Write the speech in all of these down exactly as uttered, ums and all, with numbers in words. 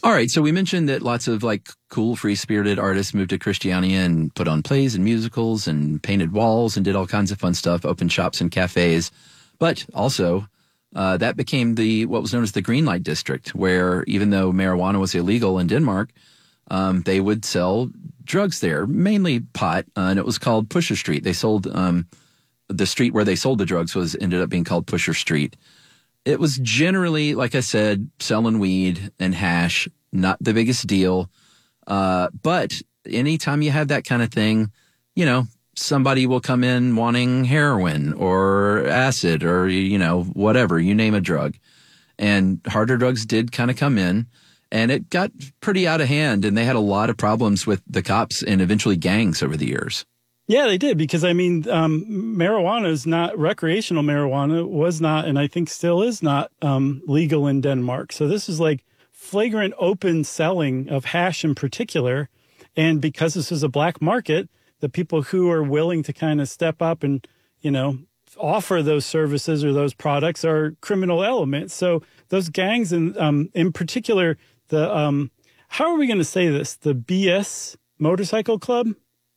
All right. So we mentioned that lots of like cool, free-spirited artists moved to Christiania and put on plays and musicals and painted walls and did all kinds of fun stuff, opened shops and cafes. But also, uh, that became the what was known as the Green Light District, where even though marijuana was illegal in Denmark, um, they would sell drugs there, mainly pot, uh, and it was called Pusher Street. They sold um, the street where they sold the drugs was ended up being called Pusher Street. It was generally, like I said, selling weed and hash, not the biggest deal. Uh, but anytime you have that kind of thing, you know, somebody will come in wanting heroin or acid or, you know, whatever, you name a drug. And harder drugs did kind of come in, and it got pretty out of hand. And they had a lot of problems with the cops and eventually gangs over the years. Yeah, they did, because, I mean, um, marijuana is not, recreational marijuana was not, and I think still is not um, legal in Denmark. So this is like flagrant open selling of hash in particular. And because this is a black market, the people who are willing to kind of step up and, you know, offer those services or those products are criminal elements. So those gangs, and um, in particular, the, um, how are we going to say this? The B S Motorcycle Club?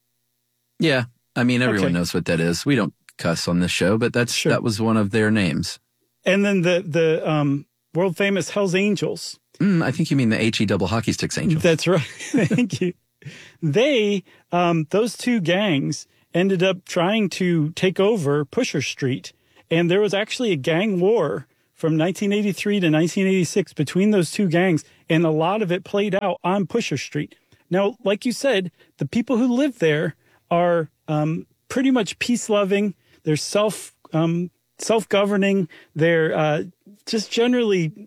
Yeah. I mean, everyone Okay. knows what that is. We don't cuss on this show, but that's Sure. that was one of their names. And then the, the um, world famous Hells Angels. Mm, I think you mean the H E double hockey sticks angels. That's right. Thank you. They, um, those two gangs ended up trying to take over Pusher Street. And there was actually a gang war from nineteen eighty-three to nineteen eighty-six between those two gangs. And a lot of it played out on Pusher Street. Now, like you said, the people who live there are um, pretty much peace-loving. They're self, um, self-governing. They're uh, just generally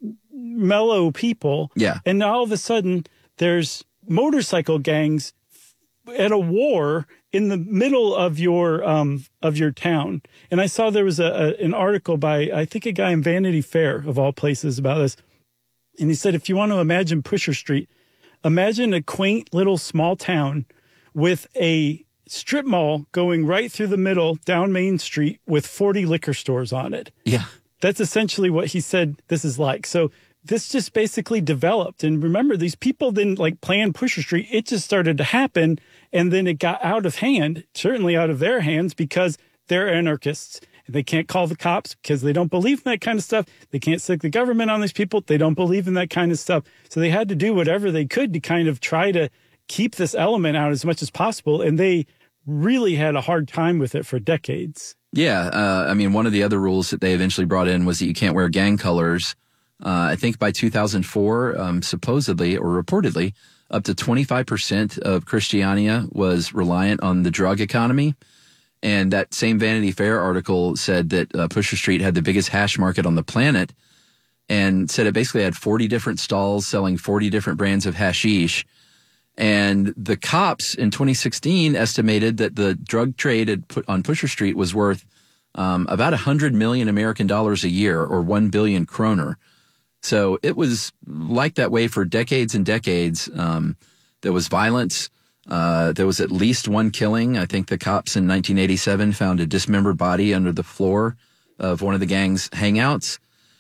mellow people. Yeah. And now all of a sudden, there's motorcycle gangs at a war in the middle of your um, of your town. And I saw there was a, a an article by, I think, a guy in Vanity Fair, of all places, about this. And he said, if you want to imagine Pusher Street, imagine a quaint little small town with a strip mall going right through the middle down Main Street with forty liquor stores on it. Yeah. That's essentially what he said this is like. So this just basically developed. And remember, these people didn't like plan Pusher Street. It just started to happen. And then it got out of hand, certainly out of their hands, because they're anarchists. They can't call the cops because they don't believe in that kind of stuff. They can't stick the government on these people. They don't believe in that kind of stuff. So they had to do whatever they could to kind of try to keep this element out as much as possible. And they really had a hard time with it for decades. Yeah. Uh, I mean, one of the other rules that they eventually brought in was that you can't wear gang colors. Uh, I think by two thousand four, um, supposedly or reportedly, up to twenty-five percent of Christiania was reliant on the drug economy. And that same Vanity Fair article said that uh, Pusher Street had the biggest hash market on the planet, and said it basically had forty different stalls selling forty different brands of hashish. And the cops in twenty sixteen estimated that the drug trade had put on Pusher Street was worth um, about one hundred million American dollars a year, or one billion kroner. So it was like that way for decades and decades. Um, there was violence. Uh, there was at least one killing. I think the cops in nineteen eighty-seven found a dismembered body under the floor of one of the gang's hangouts.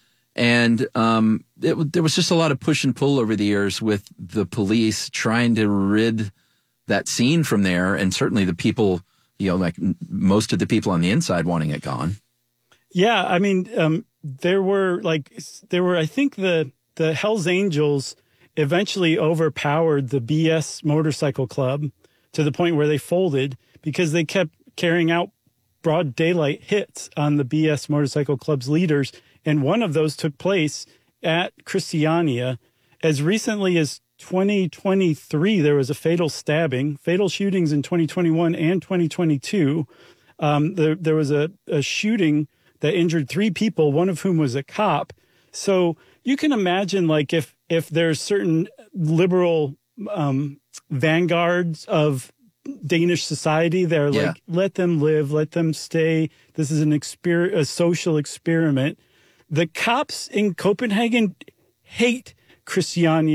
And um, it, there was just a lot of push and pull over the years with the police trying to rid that scene from there. And certainly the people, you know, like most of the people on the inside wanting it gone. Yeah. I mean, um, there were like, there were, I think the, the Hells Angels eventually overpowered the B S Motorcycle Club to the point where they folded because they kept carrying out broad daylight hits on the B S Motorcycle Club's leaders. And one of those took place at Christiania. As recently as twenty twenty-three, there was a fatal stabbing, fatal shootings in twenty twenty-one and twenty twenty-two. Um, there, there was a, a shooting that injured three people, one of whom was a cop. So you can imagine, like, if if there's certain liberal um, vanguards of Danish society, they're Yeah. like, let them live, let them stay. This is an exper- a social experiment. The cops in Copenhagen hate Christiania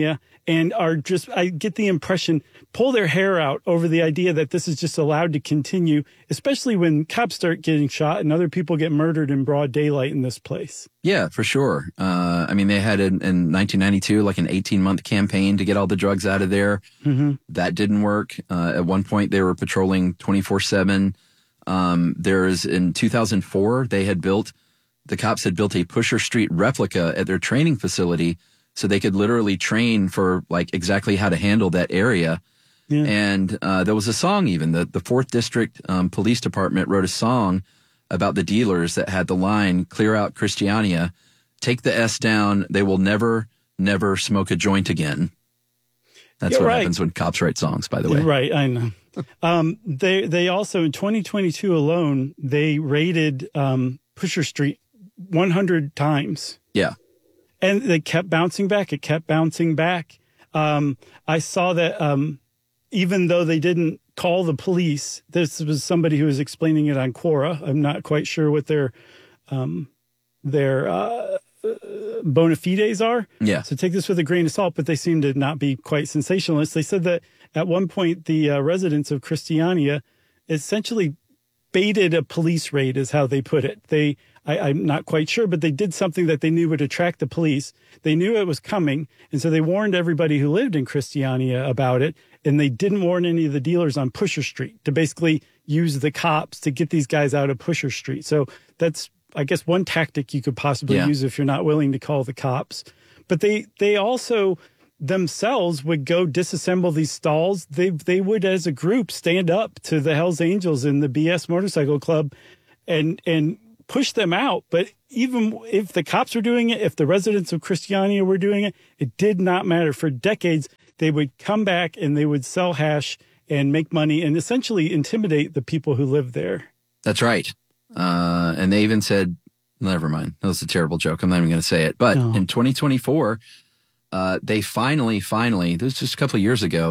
and are just, I get the impression, pull their hair out over the idea that this is just allowed to continue, especially when cops start getting shot and other people get murdered in broad daylight in this place. Yeah, for sure. Uh, I mean, they had in, in nineteen ninety-two, like an eighteen month campaign to get all the drugs out of there. Mm-hmm. That didn't work. Uh, at one point, they were patrolling twenty-four seven. Um, there's in two thousand four, they had built, the cops had built a Pusher Street replica at their training facility so they could literally train for like exactly how to handle that area. Yeah. And uh, there was a song even. The, the fourth District um, Police Department wrote a song about the dealers that had the line, clear out Christiania, take the S down, they will never, never smoke a joint again. That's yeah, what right. happens when cops write songs, by the way. Right, I know. um, they they also, in twenty twenty-two alone, they raided um, Pusher Street one hundred times. Yeah. And they kept bouncing back. It kept bouncing back. Um, I saw that um, even though they didn't call the police, this was somebody who was explaining it on Quora. I'm not quite sure what their um, their uh, bona fides are. Yeah. So take this with a grain of salt, but they seem to not be quite sensationalist. They said that at one point, the uh, residents of Christiania essentially baited a police raid, is how they put it. They, I, I'm not quite sure, but they did something that they knew would attract the police. They knew it was coming, and so they warned everybody who lived in Christiania about it, and they didn't warn any of the dealers on Pusher Street to basically use the cops to get these guys out of Pusher Street. So that's, I guess, one tactic you could possibly yeah. use if you're not willing to call the cops. But they, they also themselves would go disassemble these stalls. They they would, as a group, stand up to the Hells Angels and the B S Motorcycle Club and and push them out. But even if the cops were doing it, if the residents of Christiania were doing it, it did not matter. For decades, they would come back and they would sell hash and make money and essentially intimidate the people who live there. That's right. Uh, and they even said, never mind, that was a terrible joke. I'm not even going to say it. But no. in twenty twenty-four, uh, they finally, finally, this was just a couple of years ago,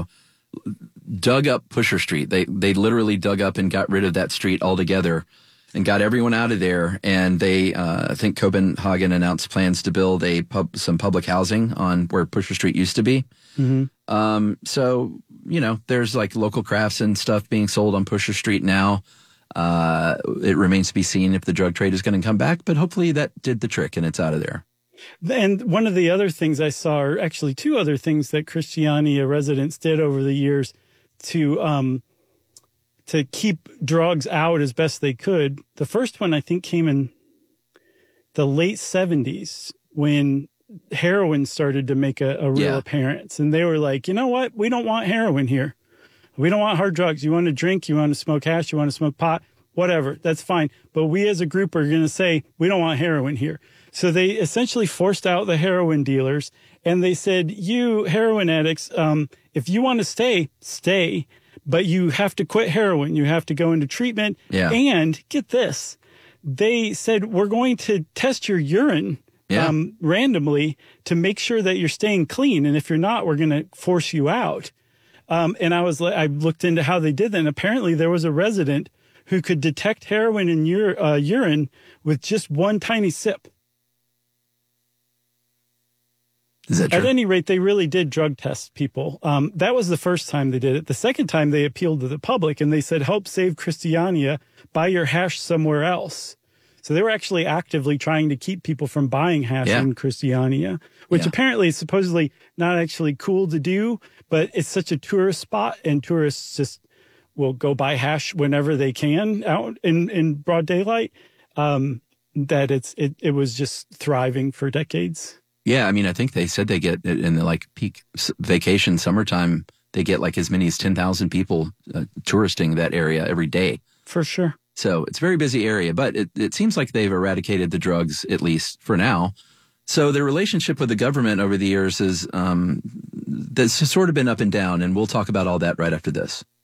dug up Pusher Street. They they literally dug up and got rid of that street altogether and got everyone out of there. And they, uh, I think Copenhagen announced plans to build a pub, some public housing on where Pusher Street used to be. Mm-hmm. Um, so, you know, there's like local crafts and stuff being sold on Pusher Street now. Uh, it remains to be seen if the drug trade is going to come back, but hopefully that did the trick and it's out of there. And one of the other things I saw, or actually two other things that Christiania residents did over the years to um, to keep drugs out as best they could. The first one, I think, came in the late seventies when heroin started to make a, a real yeah. appearance. And they were like, you know what? We don't want heroin here. We don't want hard drugs. You want to drink, you want to smoke hash, you want to smoke pot, whatever. That's fine. But we as a group are going to say, we don't want heroin here. So they essentially forced out the heroin dealers, and they said, you heroin addicts, um, if you want to stay, stay, but you have to quit heroin. You have to go into treatment. Yeah. And get this, they said, we're going to test your urine yeah. um, randomly to make sure that you're staying clean. And if you're not, we're going to force you out. Um, and I was, I looked into how they did that. And apparently there was a resident who could detect heroin in your uh, urine with just one tiny sip. Is that true? At any rate, they really did drug test people. Um, that was the first time they did it. The second time they appealed to the public and they said, help save Christiania, buy your hash somewhere else. So they were actually actively trying to keep people from buying hash yeah. in Christiania, which yeah. apparently is supposedly not actually cool to do, but it's such a tourist spot and tourists just will go buy hash whenever they can out in, in broad daylight, um, that it's, it, it was just thriving for decades. Yeah, I mean, I think they said they get in the like peak vacation summertime, they get like as many as ten thousand people uh, touristing that area every day. For sure. So it's a very busy area, but it, it seems like they've eradicated the drugs, at least for now. So their relationship with the government over the years is um, that's sort of been up and down, and we'll talk about all that right after this.